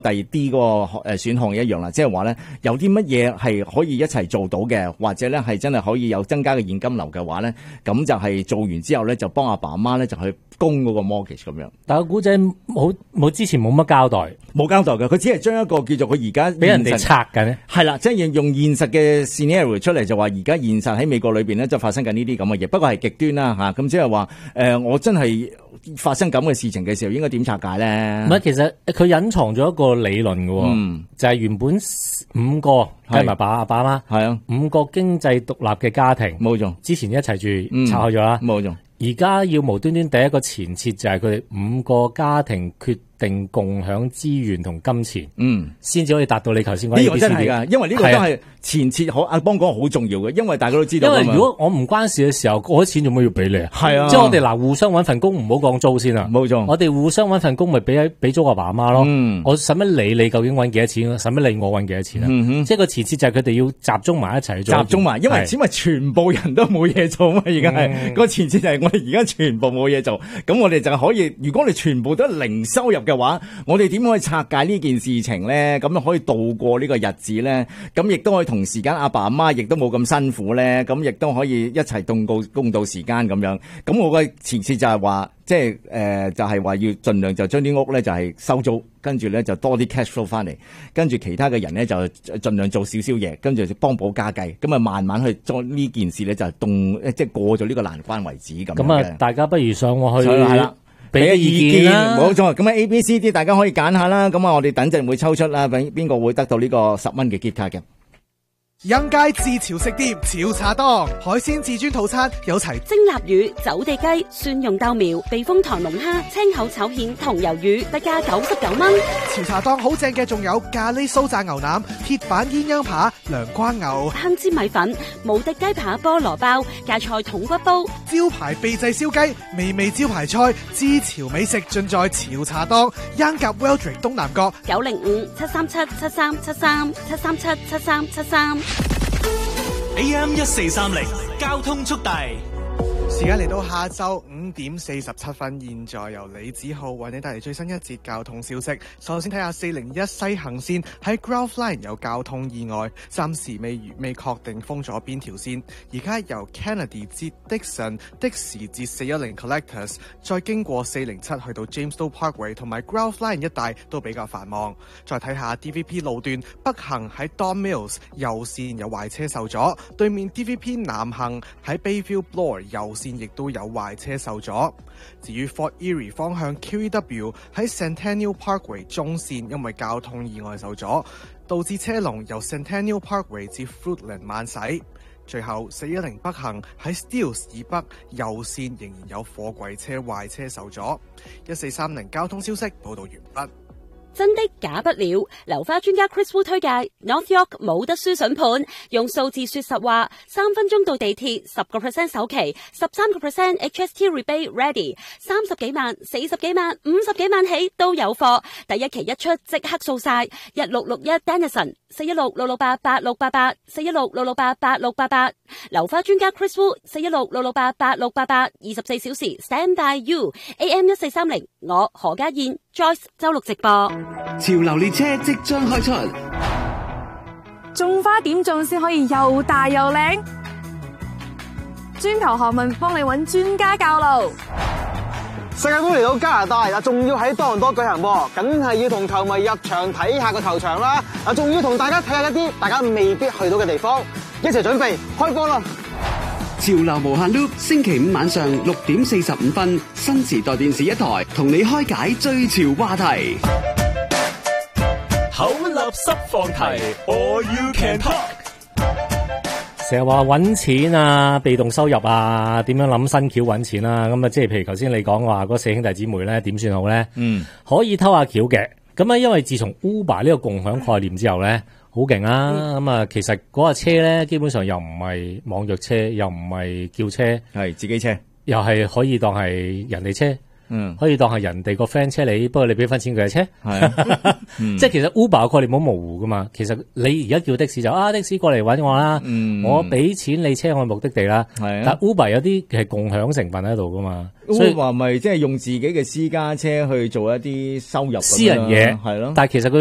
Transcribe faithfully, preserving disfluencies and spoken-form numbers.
第二啲嗰個誒選項一樣啦，即係話咧有啲乜嘢係可以一齊做到嘅，或者咧係真係可以有增加嘅現金流嘅話咧，咁就係做完之後咧就幫阿爸阿媽咧就去供嗰個 mortgage 咁樣。 但個古仔冇冇之前冇乜交代， 冇交代嘅，佢只係將一個叫做佢而家俾人哋拆緊咧， 係啦，即係用現實嘅 scenario 出嚟就話而家現實喺美國裏邊咧就發生緊呢啲咁嘅嘢，不過係極端啦吓，咁即係話誒我真係發生咁嘅事情嘅時候應該點拆解咧？ 唔係，其實佢隱藏咗一個理論嘅， 嗯， 就係原本五個計埋爸阿爸媽， 係啊， 五個經濟獨立嘅家庭， 冇錯， 之前一齊住拆開咗啦， 冇錯， 而家要無端端第一個前設就係佢哋五個家庭決定共享資源同金錢，嗯，先至可以達到你頭先講呢個真係噶，因為呢個都係前設，好阿邦講好重要嘅，因為大家都知道。 因為如果我唔關事嘅時候，嗰啲錢做乜要俾你啊？ 係啊， 即係我哋嗱，互相搵份工，唔好講租先啊。 冇錯， 我哋互相搵份工，咪俾俾租阿爸阿媽咯。嗯，我使乜理你究竟搵幾多錢？使乜理我搵幾多錢啊？嗯哼，即係個前設就係佢哋要集中埋一齊做。 集中埋，因為因為全部人都冇嘢做嘛，而家係個前設就係我哋而家全部冇嘢做，咁我哋就可以，如果我哋全部都係零收入嘅話，我哋點可以拆解呢件事情咧？咁樣可以度過呢個日子咧？咁亦都可以同時間阿爸阿媽亦都冇咁辛苦咧？咁亦都可以一齊共度共度時間咁樣。咁我嘅前設就係話，即係誒、呃，就係、是、話要盡量就將啲屋咧就係收租，跟住咧就多啲 cash flow 翻嚟，跟住其他嘅人咧就盡量做少少嘢，跟住就幫補家計，咁啊慢慢去將呢件事咧就動，即係過咗呢個難關為止咁。 咁啊，大家不如上我去係啦。俾個意見啦，冇錯。咁啊 A、B、C、D 大家可以揀下啦。咁啊，我哋等陣會抽出啦，邊邊個會得到呢個十蚊嘅 gift card嘅？ 蔭街自潮食店潮茶檔海鮮至尊套餐有齊蒸臘魚、走地雞、蒜蓉豆苗、避風塘龍蝦、青口炒蜆同魷魚，特價九十九蚊。 潮茶檔好正嘅，仲有咖喱酥炸牛腩、鐵板鴛鴦扒、涼瓜牛、 香煎米粉、無敵雞扒、菠蘿包、芥菜筒骨煲、 招牌秘製燒雞、美味招牌菜，之潮美食盡在潮茶檔。央甲 Welldrake 東南角九零五七三七七三七三七三七七三七三。 A M 一四三零交通速遞， 時間嚟到下晝五點四十七分，現在由李子浩為你帶嚟最新一節交通消息。首先睇下四零一西行線喺 Grove Line 有交通意外，暫時未未確定封咗邊條線。而家由 Kennedy 至 Dixon、的士至四一零 Collectors， 再經過四零七去到 Jamestown Parkway 同埋 Grove Line 一帶都比較繁忙。再睇下 D V P 路段北行喺 Don Mills 右線有壞車受阻，對面 D V P 南行喺 Bayview Bloor 右線亦都有壞車受阻。至於 Fort Erie 方向 Q E W 喺 Centennial Parkway 中線因為交通意外受阻，導致車龍由 Centennial Parkway 至 Fruitland 慢駛。最後四一零北行喺 Steeles 以北右線仍然有貨櫃車壞車受阻。一四三零交通消息報道完畢。 真的假不了，流花專家 Chris Wu 推介 North York 冇得輸筍盤，用數字說實話，三分鐘到地鐵，十個 percent 首期，十三個 percent H S T rebate ready，三十幾萬、四十幾萬、五十幾萬起都有貨，第一期一出即刻掃晒，一六六一 Dennison 四一六六六八八六八八四一六六六八八六八八，流花專家 Chris Wu 四一六六六八八六八八，二十四小時 stand by you。 A M 一四三零，我何家燕 Joyce 周六直播。 潮流列車即將開出， 種花點種先可以又大又靚？專頭學問幫你揾專家教路。 世界盃嚟到加拿大啊，仲要喺多倫多舉行喎，梗係要同球迷入場睇下個頭場啦。啊，仲要同大家睇下一啲大家未必去到嘅地方，一齊準備開波啦！ 潮流無限 loop， 星期五晚上六點四十五分，新時代電視一台同你開解最潮話題。 口立濕放題 ，All you can talk。 成日話搵錢啊，被動收入啊，點樣諗新橋搵錢啊？咁啊，即係譬如頭先你講話嗰四兄弟姊妹咧，點算好咧？嗯，可以偷下橋嘅。咁啊，因為自從 Uber 呢個共享概念之後咧，好勁啊！咁、嗯、啊，其實嗰架車咧，基本上又唔係網約車，又唔係叫車， 係自己車， 又係可以當係人哋車。嗯，可以當係人哋個 friend 車你，不過你俾翻錢佢嘅車，係、嗯，即係其實 Uber 嘅概念好模糊噶嘛。其實你而家叫的士就啊，的士過嚟搵我啦，嗯、我俾錢你車我目的地啦。係，但 Uber 有啲係共享成分喺度噶嘛。 Uber 咪即係用自己嘅私家車去做一啲收入， 私人嘢， 係咯。 但係其實佢